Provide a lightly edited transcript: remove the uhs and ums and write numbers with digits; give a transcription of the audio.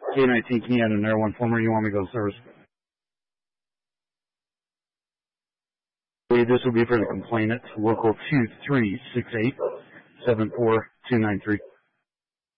K19, can you add an Air 1 former? You want me to go to service? This will be for the complainant, local 2368-74293.